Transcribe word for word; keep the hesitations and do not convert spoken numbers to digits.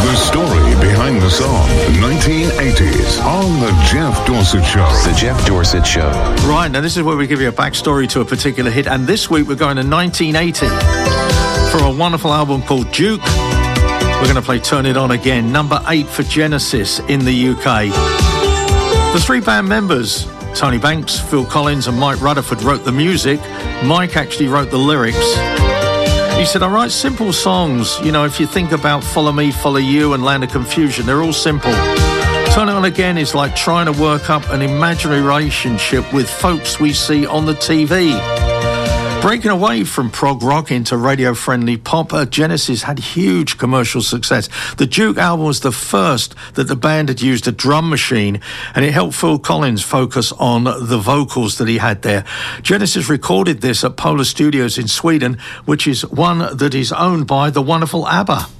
The story behind the song, nineteen eighties, on The Jeff Dorsett Show. The Jeff Dorsett Show. Right, now this is where we give you a backstory to a particular hit, and this week we're going to nineteen eighty for a wonderful album called Duke. We're going to play Turn It On Again, number eight for Genesis in the U K. The three band members, Tony Banks, Phil Collins and Mike Rutherford, wrote the music. Mike actually wrote the lyrics. He said, I write simple songs. You know, if you think about Follow Me, Follow You and Land of Confusion, they're all simple. Turn It On Again is like trying to work up an imaginary relationship with folks we see on the T V. Breaking away from prog rock into radio-friendly pop, uh, Genesis had huge commercial success. The Duke album was the first that the band had used a drum machine, and it helped Phil Collins focus on the vocals that he had there. Genesis recorded this at Polar Studios in Sweden, which is one that is owned by the wonderful ABBA.